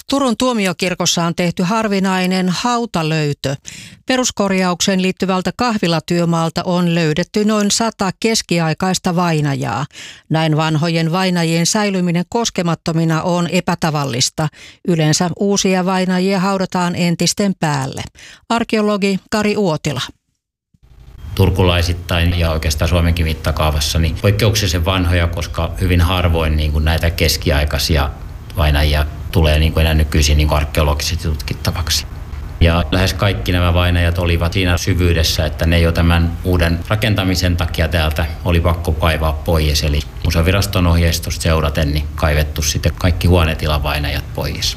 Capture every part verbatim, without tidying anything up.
Turun tuomiokirkossa on tehty harvinainen hautalöytö. Peruskorjaukseen liittyvältä kahvilatyömaalta on löydetty noin sata keskiaikaista vainajaa. Näin vanhojen vainajien säilyminen koskemattomina on epätavallista. Yleensä uusia vainajia haudataan entisten päälle. Arkeologi Kari Uotila. Turkulaisittain ja oikeastaan Suomenkin mittakaavassa niin poikkeuksellisen vanhoja, koska hyvin harvoin niin kuin näitä keskiaikaisia vainajia tulee niin kuin enää nykyisin niin kuin arkeologisesti tutkittavaksi. Ja lähes kaikki nämä vainajat olivat siinä syvyydessä, että ne jo tämän uuden rakentamisen takia täältä oli pakko kaivaa pois. Eli museoviraston ohjeistusta seuraten niin kaivettu sitten kaikki huonetilan vainajat pois.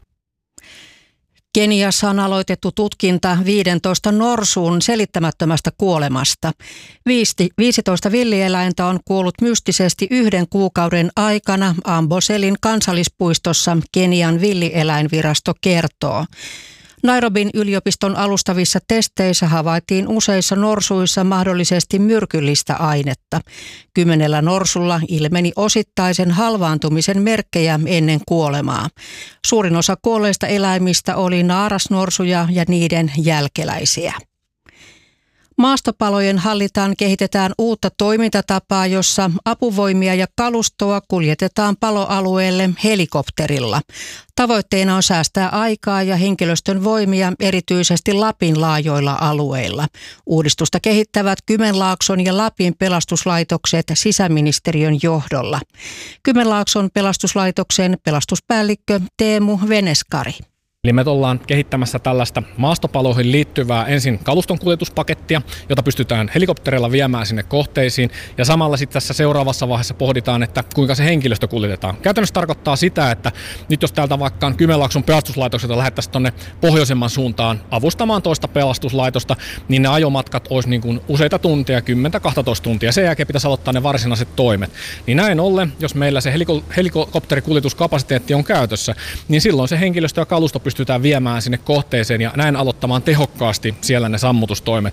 Keniassa on aloitettu tutkinta viisitoista norsun selittämättömästä kuolemasta. viisitoista villieläintä on kuollut mystisesti yhden kuukauden aikana Amboselin kansallispuistossa, Kenian villieläinvirasto kertoo. Nairobin yliopiston alustavissa testeissä havaittiin useissa norsuissa mahdollisesti myrkyllistä ainetta. Kymmenellä norsulla ilmeni osittaisen halvaantumisen merkkejä ennen kuolemaa. Suurin osa kuolleista eläimistä oli naarasnorsuja ja niiden jälkeläisiä. Maastopalojen hallitaan kehitetään uutta toimintatapaa, jossa apuvoimia ja kalustoa kuljetetaan paloalueelle helikopterilla. Tavoitteena on säästää aikaa ja henkilöstön voimia erityisesti Lapin laajoilla alueilla. Uudistusta kehittävät Kymenlaakson ja Lapin pelastuslaitokset sisäministeriön johdolla. Kymenlaakson pelastuslaitoksen pelastuspäällikkö Teemu Veneskari. Eli me ollaan kehittämässä tällaista maastopaloihin liittyvää ensin kaluston kuljetuspakettia, jota pystytään helikopterilla viemään sinne kohteisiin. Ja samalla sitten tässä seuraavassa vaiheessa pohditaan, että kuinka se henkilöstö kuljetetaan. Käytännössä tarkoittaa sitä, että nyt jos täältä vaikka Kymenlaakson pelastuslaitokselta lähettäisiin tuonne pohjoisemman suuntaan avustamaan toista pelastuslaitosta, niin ne ajomatkat olisi niin kuin useita tunteja, kymmenen kaksitoista tuntia. Sen jälkeen pitäisi aloittaa ne varsinaiset toimet. Niin näin ollen, jos meillä se heliko- helikopterikuljetuskapasiteetti on käytössä, niin silloin se henkilöstö ja kalusto pystytään viemään sinne kohteeseen ja näin aloittamaan tehokkaasti siellä ne sammutustoimet.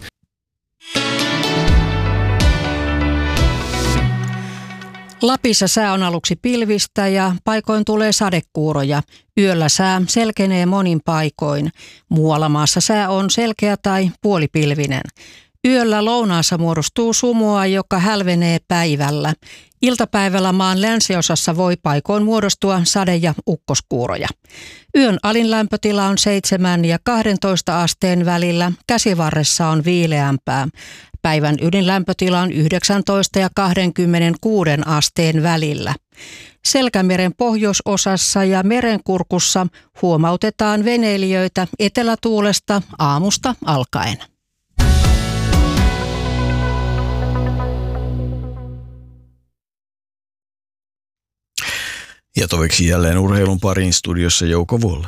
Lapissa sää on aluksi pilvistä ja paikoin tulee sadekuuroja. Yöllä sää selkenee monin paikoin. Muualla maassa sää on selkeä tai puolipilvinen. Yöllä lounaassa muodostuu sumua, joka hälvenee päivällä. Iltapäivällä maan länsiosassa voi paikoin muodostua sade- ja ukkoskuuroja. Yön alin lämpötila on seitsemän ja kaksitoista asteen välillä, käsivarressa on viileämpää. Päivän ydinlämpötila on yhdeksäntoista ja kaksikymmentäkuusi asteen välillä. Selkämeren pohjoisosassa ja merenkurkussa huomautetaan veneilijöitä etelätuulesta aamusta alkaen. Ja toveksi jälleen urheilun pariin, studiossa Jouko Vuolla.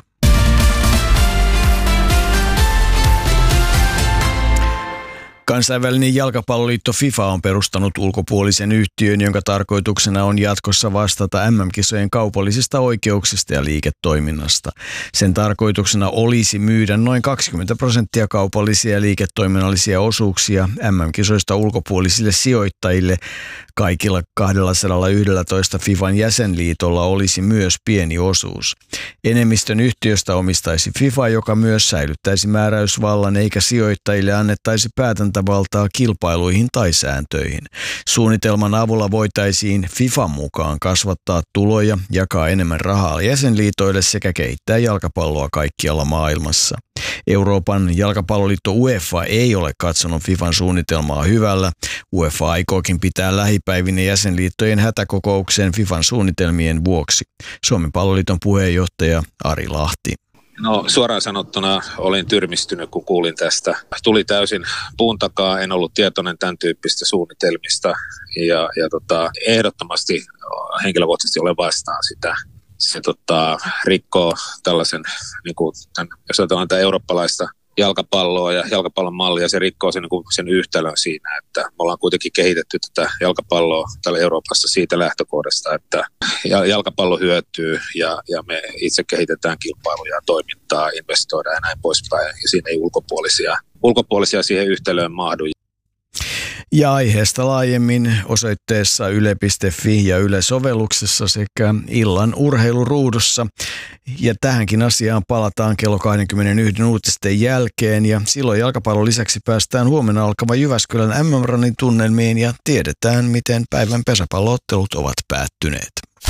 Kansainvälinen jalkapalloliitto FIFA on perustanut ulkopuolisen yhtiön, jonka tarkoituksena on jatkossa vastata M M-kisojen kaupallisista oikeuksista ja liiketoiminnasta. Sen tarkoituksena olisi myydä noin kaksikymmentä prosenttia kaupallisia ja liiketoiminnallisia osuuksia M M-kisoista ulkopuolisille sijoittajille. Kaikilla kaksisataayksitoista FIFAn jäsenliitolla olisi myös pieni osuus. Enemmistön yhtiöstä omistaisi FIFA, joka myös säilyttäisi määräysvallan eikä sijoittajille annettaisi päätäntävaltaa kilpailuihin tai sääntöihin. Suunnitelman avulla voitaisiin FIFAn mukaan kasvattaa tuloja, jakaa enemmän rahaa jäsenliitoille sekä kehittää jalkapalloa kaikkialla maailmassa. Euroopan jalkapalloliitto UEFA ei ole katsonut FIFAn suunnitelmaa hyvällä. UEFA aikookin pitää lähipäivinä jäsenliittojen hätäkokouksen FIFAn suunnitelmien vuoksi. Suomen palloliiton puheenjohtaja Ari Lahti. No suoraan sanottuna olin tyrmistynyt, kun kuulin tästä. Tuli täysin puun takaa, en ollut tietoinen tämän tyyppistä suunnitelmista ja, ja tota, ehdottomasti henkilökohtaisesti olen vastaan sitä. Se tota, rikkoo tällaisen, niin kuin tämän, jos ajatellaan tätä eurooppalaista jalkapalloa ja jalkapallon mallia, se rikkoo sen, niin kuin sen yhtälön siinä, että me ollaan kuitenkin kehitetty tätä jalkapalloa täällä Euroopassa siitä lähtökohdasta, että jalkapallo hyötyy ja, ja me itse kehitetään kilpailuja, toimintaa, investoidaan ja näin poispäin, ja siinä ei ulkopuolisia, ulkopuolisia siihen yhtälöön mahdu. Ja aiheesta laajemmin osoitteessa yle piste fi ja Yle-sovelluksessa sekä illan urheiluruudussa. Ja tähänkin asiaan palataan kello kaksikymmentäyksi uutisten jälkeen ja silloin jalkapallon lisäksi päästään huomenna alkavan Jyväskylän M M-ranin tunnelmiin ja tiedetään, miten päivän pesäpalloottelut ovat päättyneet.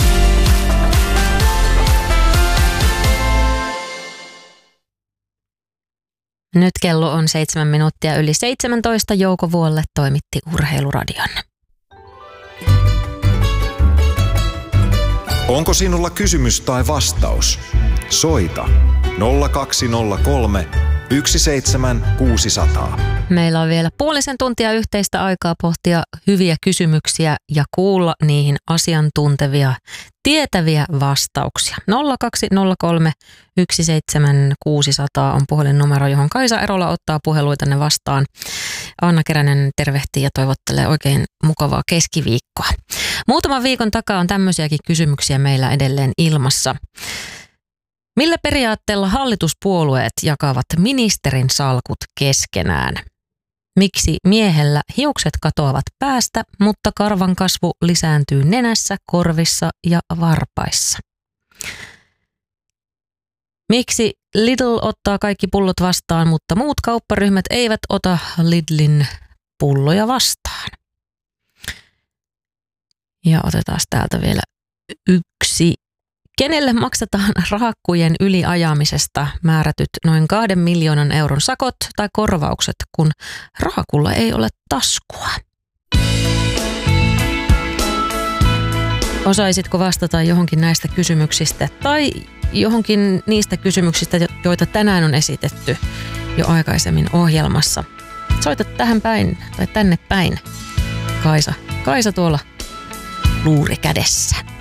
Nyt kello on seitsemän minuuttia yli seitsemäntoista. Jouko Vuolle toimitti Urheiluradion. Onko sinulla kysymys tai vastaus? Soita nolla kaksi nolla kolme yksi seitsemän kuusi nolla nolla. Meillä on vielä puolisen tuntia yhteistä aikaa pohtia hyviä kysymyksiä ja kuulla niihin asiantuntevia, tietäviä vastauksia. nolla kaksi nolla kolme yksi seitsemän kuusi nolla nolla on puhelinnumero, johon Kaisa Erola ottaa puheluitanne vastaan. Anna Keränen tervehtii ja toivottelee oikein mukavaa keskiviikkoa. Muutaman viikon takaa on tämmöisiäkin kysymyksiä meillä edelleen ilmassa. Millä periaatteella hallituspuolueet jakavat ministerin salkut keskenään? Miksi miehellä hiukset katoavat päästä, mutta karvan kasvu lisääntyy nenässä, korvissa ja varpaissa? Miksi Lidl ottaa kaikki pullot vastaan, mutta muut kaupparyhmät eivät ota Lidlin pulloja vastaan? Ja otetaan täältä vielä yksi. Kenelle maksetaan rahakkujen yliajamisesta määrätyt noin kahden miljoonan euron sakot tai korvaukset, kun rahakulla ei ole taskua? Osaisitko vastata johonkin näistä kysymyksistä tai johonkin niistä kysymyksistä, joita tänään on esitetty jo aikaisemmin ohjelmassa? Soita tähän päin tai tänne päin. Kaisa, Kaisa tuolla luuri kädessä.